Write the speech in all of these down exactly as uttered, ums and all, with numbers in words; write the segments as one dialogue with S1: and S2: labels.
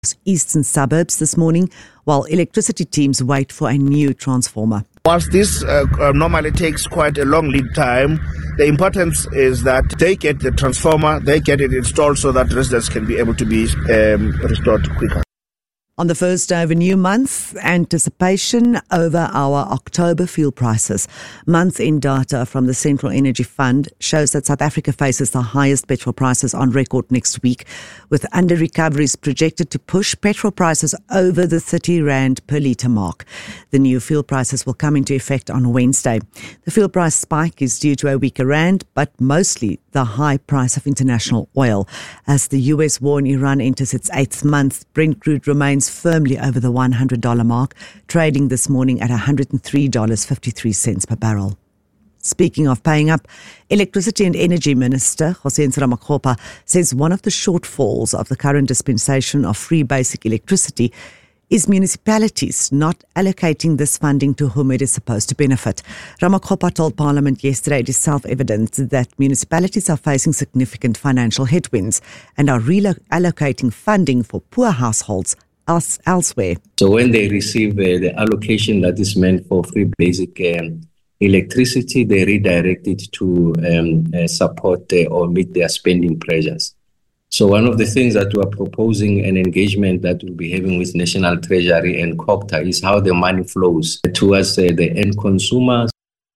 S1: eastern suburbs this morning, while electricity teams wait for a new transformer.
S2: Whilst this uh, uh, normally takes quite a long lead time, the importance is that they get the transformer, they get it installed so that residents can be able to be um, restored quicker.
S1: On the first day of a new month, anticipation over our October fuel prices. Month-end data from the Central Energy Fund shows that South Africa faces the highest petrol prices on record next week, with under-recoveries projected to push petrol prices over the thirty rand per litre mark. The new fuel prices will come into effect on Wednesday. The fuel price spike is due to a weaker rand, but mostly the high price of international oil. As the U S war in Iran enters its eighth month, Brent crude remains firmly over the one hundred dollars mark, trading this morning at one hundred three dollars and fifty-three cents per barrel. Speaking of paying up, Electricity and Energy Minister Hossein Ramokgopa says one of the shortfalls of the current dispensation of free basic electricity is municipalities not allocating this funding to whom it is supposed to benefit. Ramokgopa told Parliament yesterday it is self-evident that municipalities are facing significant financial headwinds and are reallocating funding for poor households else- elsewhere.
S3: So when they receive uh, the allocation that is meant for free basic um, electricity, they redirect it to um, uh, support uh, or meet their spending pressures. So one of the things that we are proposing an engagement that we'll be having with National Treasury and COGTA is how the money flows towards uh, the end consumers.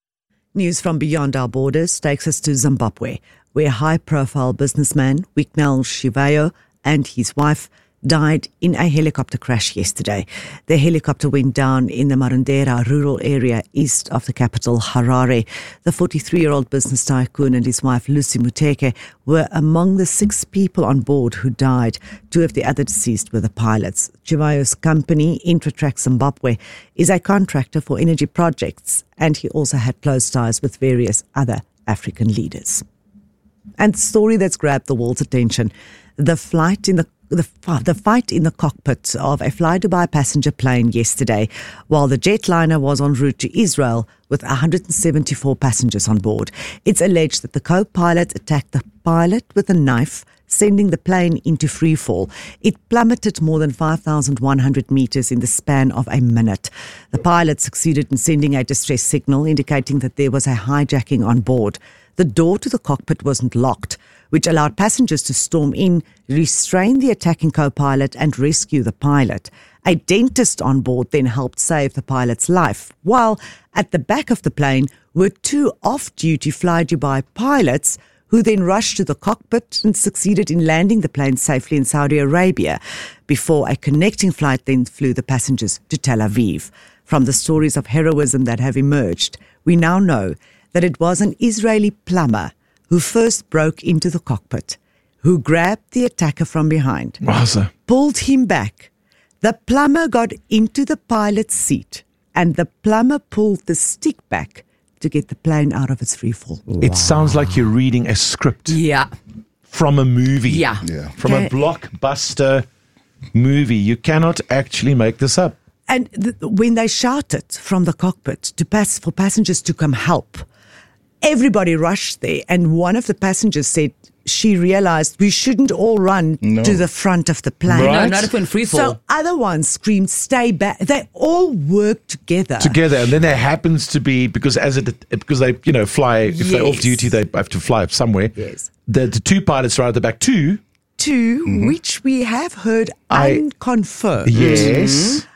S1: News from beyond our borders takes us to Zimbabwe, where high-profile businessman Wicknell Shivayo and his wife died in a helicopter crash yesterday. The helicopter went down in the Marondera rural area east of the capital, Harare. The forty-three-year-old business tycoon and his wife, Lucy Muteke, were among the six people on board who died. Two of the other deceased were the pilots. Chivayo's company, Intratrack Zimbabwe, is a contractor for energy projects, and he also had close ties with various other African leaders. And the story that's grabbed the world's attention, the flight in the The, the fight in the cockpit of a Fly Dubai passenger plane yesterday while the jetliner was en route to Israel with one hundred seventy-four passengers on board. It's alleged that the co-pilot attacked the pilot with a knife, sending the plane into free fall. It plummeted more than five thousand one hundred meters in the span of a minute. The pilot succeeded in sending a distress signal indicating that there was a hijacking on board. The door to the cockpit wasn't locked, which allowed passengers to storm in, restrain the attacking co-pilot and rescue the pilot. A dentist on board then helped save the pilot's life, while at the back of the plane were two off-duty Fly Dubai pilots who then rushed to the cockpit and succeeded in landing the plane safely in Saudi Arabia before a connecting flight then flew the passengers to Tel Aviv. From the stories of heroism that have emerged, we now know that it was an Israeli plumber who first broke into the cockpit, who grabbed the attacker from behind,
S4: Awesome.
S1: pulled him back. The plumber got into the pilot's seat, and the plumber pulled the stick back to get the plane out of its free fall.
S4: It sounds like you're reading a script
S5: Yeah.
S4: from a movie.
S5: Yeah.
S2: Yeah.
S4: From a blockbuster movie. You cannot actually make this up.
S1: And th- when they shouted from the cockpit to pass for passengers to come help, everybody rushed there, and one of the passengers said she realized we shouldn't all run
S2: No.
S1: to the front of the plane.
S4: Right.
S5: No, not if we're in free fall.
S1: So other ones screamed, stay back. They all worked together.
S4: Together, and then there happens to be, because as it because they you know fly, if they're off
S1: Yes.
S4: duty, they have to fly somewhere.
S1: Yes.
S4: The, the two pilots are at the back too.
S1: Two, which we have heard
S4: I-
S1: unconfirmed.
S4: Yes.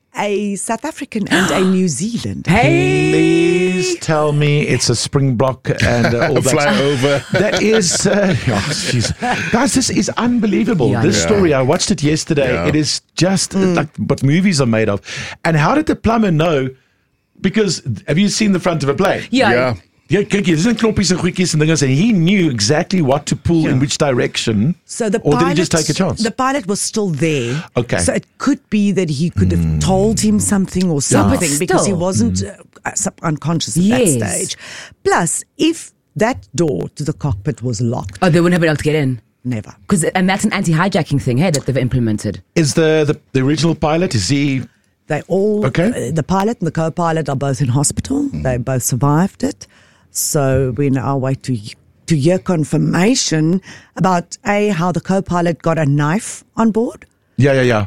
S1: A South African and a New Zealander.
S5: Hey.
S4: Please tell me it's a Springbok and uh, all
S2: Fly
S4: that.
S2: over.
S4: That is, uh, oh, geez. Guys, this is unbelievable.
S5: Yeah.
S4: This
S2: Yeah.
S4: story, I watched it yesterday.
S2: Yeah.
S4: It is just like what movies are made of. And how did the plumber know? Because have you seen the front of a plane?
S5: Yeah.
S2: Yeah.
S4: Ja, kyk, hier is 'n knoppies en goedjies en dinge, and he knew exactly what to pull in which direction.
S1: So the
S4: or
S1: pilot,
S4: did he just take a chance?
S1: The pilot was still there.
S4: Okay.
S1: So it could be that he could have told him something or something
S5: But
S1: because he
S5: still.
S1: wasn't uh, sub- unconscious at
S5: Yes.
S1: that stage. Plus, if that door to the cockpit was locked,
S5: Oh, they wouldn't have been able to get in.
S1: never.
S5: Because and that's an anti-hijacking thing, hey, that they've implemented.
S4: Is the, the, the original pilot, is he...
S1: They all,
S4: Okay.
S1: uh, the pilot and the co-pilot are both in hospital. They both survived it. So we now wait to to hear confirmation about A, how the co-pilot got a knife on board,
S4: Yeah, yeah, yeah.